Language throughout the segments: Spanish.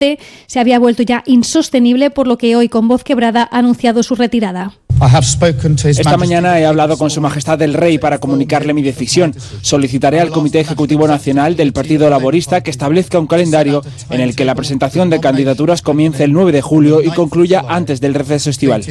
se había vuelto ya insostenible, por lo que hoy, con voz quebrada, ha anunciado su retirada. Esta mañana he hablado con Su Majestad el Rey para comunicarle mi decisión. Solicitaré al Comité Ejecutivo Nacional del Partido Laborista que establezca un calendario en el que la presentación de candidaturas comience el 9 de julio y concluya antes del receso estival.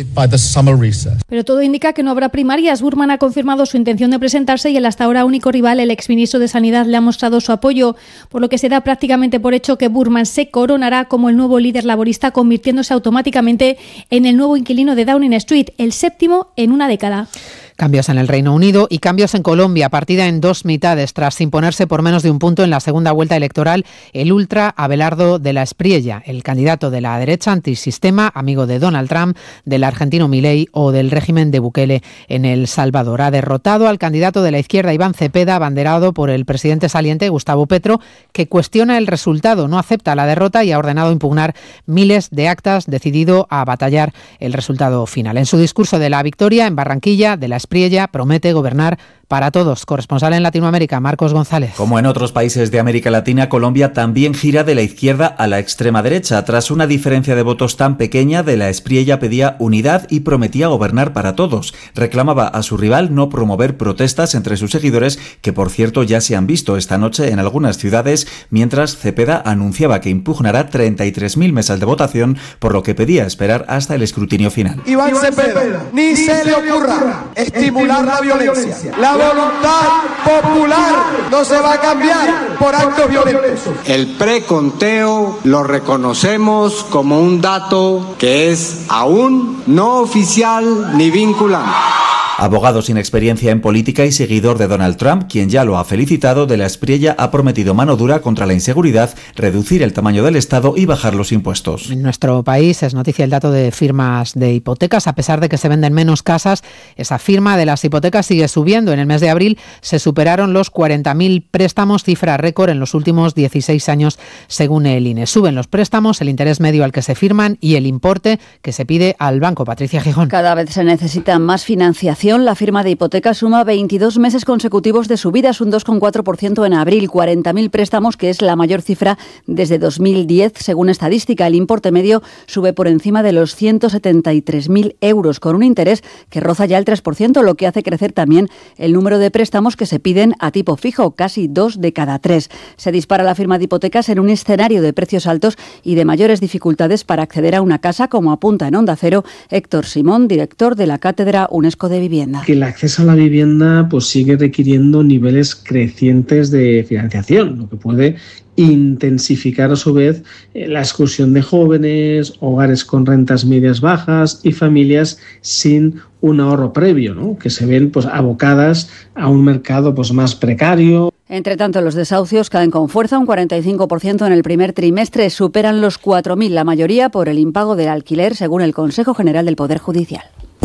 Pero todo indica que no habrá primarias. Burman ha confirmado su intención de presentarse y el hasta ahora único rival, el exministro de Sanidad, le ha mostrado su apoyo, por lo que se da prácticamente por hecho que Burman se coronará como el nuevo líder laborista, convirtiéndose automáticamente en el nuevo inquilino de Downing Street, el 7º en una década. Cambios en el Reino Unido y cambios en Colombia, partida en dos mitades. Tras imponerse por menos de un punto en la segunda vuelta electoral, el ultra Abelardo de la Espriella, el candidato de la derecha antisistema, amigo de Donald Trump, del argentino Milei o del régimen de Bukele en El Salvador. Ha derrotado al candidato de la izquierda, Iván Cepeda, abanderado por el presidente saliente, Gustavo Petro, que cuestiona el resultado, no acepta la derrota y ha ordenado impugnar miles de actas, decidido a batallar el resultado final. En su discurso de la victoria en Barranquilla, de la Espriella promete gobernar para todos. Corresponsal en Latinoamérica, Marcos González. Como en otros países de América Latina, Colombia también gira de la izquierda a la extrema derecha. Tras una diferencia de votos tan pequeña, de la Espriella pedía unidad y prometía gobernar para todos. Reclamaba a su rival no promover protestas entre sus seguidores, que por cierto ya se han visto esta noche en algunas ciudades, mientras Cepeda anunciaba que impugnará 33.000 mesas de votación, por lo que pedía esperar hasta el escrutinio final. Iván Cepeda, ni se le ocurra estimular la violencia. La voluntad popular no se va a cambiar por actos violentos. El preconteo lo reconocemos como un dato que es aún no oficial ni vinculante. Abogado sin experiencia en política y seguidor de Donald Trump, quien ya lo ha felicitado, de la Espriella ha prometido mano dura contra la inseguridad, reducir el tamaño del Estado y bajar los impuestos. En nuestro país es noticia el dato de firmas de hipotecas. A pesar de que se venden menos casas, esa firma de las hipotecas sigue subiendo. En el mes de abril se superaron los 40.000 préstamos, cifra récord en los últimos 16 años, según el INE. Suben los préstamos, el interés medio al que se firman y el importe que se pide al banco. Patricia Gijón. Cada vez se necesita más financiación. La firma de hipotecas suma 22 meses consecutivos de subidas, un 2,4% en abril, 40.000 préstamos, que es la mayor cifra desde 2010, según estadística. El importe medio sube por encima de los 173.000 euros, con un interés que roza ya el 3%, lo que hace crecer también el número de préstamos que se piden a tipo fijo, casi 2 de cada 3. Se dispara la firma de hipotecas en un escenario de precios altos y de mayores dificultades para acceder a una casa, como apunta en Onda Cero Héctor Simón, director de la Cátedra UNESCO de Vivienda. Que el acceso a la vivienda pues sigue requiriendo niveles crecientes de financiación, lo que puede intensificar a su vez la exclusión de jóvenes, hogares con rentas medias bajas y familias sin un ahorro previo, ¿no? Que se ven pues abocadas a un mercado pues más precario. Entre tanto, los desahucios caen con fuerza, un 45% en el primer trimestre, superan los 4.000, la mayoría por el impago del alquiler, según el Consejo General del Poder Judicial.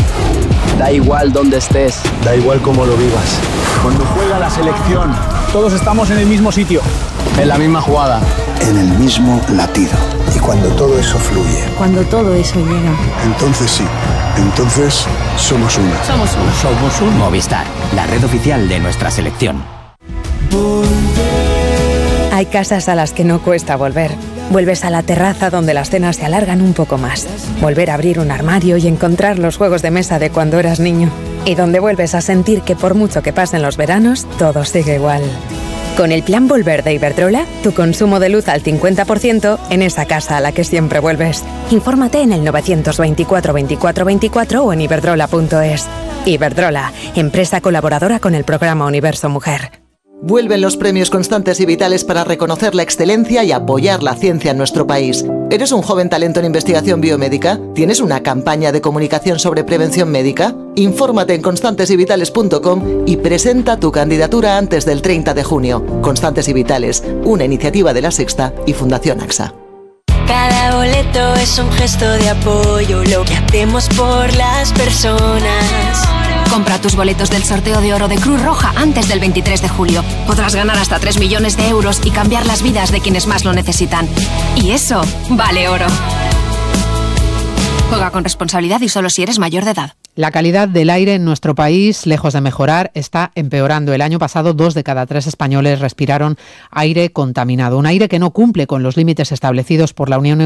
Da igual dónde estés, da igual cómo lo vivas. Cuando juega la selección, todos estamos en el mismo sitio, en la misma jugada, en el mismo latido. Y cuando todo eso fluye, cuando todo eso llega, entonces sí, entonces somos uno. Somos un Movistar, la red oficial de nuestra selección. Hay casas a las que no cuesta volver. Vuelves a la terraza donde las cenas se alargan un poco más. Volver a abrir un armario y encontrar los juegos de mesa de cuando eras niño. Y donde vuelves a sentir que por mucho que pasen los veranos, todo sigue igual. Con el Plan Volver de Iberdrola, tu consumo de luz al 50% en esa casa a la que siempre vuelves. Infórmate en el 924 24 24 o en iberdrola.es. Iberdrola, empresa colaboradora con el programa Universo Mujer. Vuelven los premios Constantes y Vitales para reconocer la excelencia y apoyar la ciencia en nuestro país. ¿Eres un joven talento en investigación biomédica? ¿Tienes una campaña de comunicación sobre prevención médica? Infórmate en constantesyvitales.com y presenta tu candidatura antes del 30 de junio. Constantes y Vitales, una iniciativa de La Sexta y Fundación AXA. Cada boleto es un gesto de apoyo, lo que hacemos por las personas. Compra tus boletos del sorteo de oro de Cruz Roja antes del 23 de julio. Podrás ganar hasta 3 millones de euros y cambiar las vidas de quienes más lo necesitan. Y eso vale oro. Juega con responsabilidad y solo si eres mayor de edad. La calidad del aire en nuestro país, lejos de mejorar, está empeorando. El año pasado, 2 de cada 3 españoles respiraron aire contaminado. Un aire que no cumple con los límites establecidos por la Unión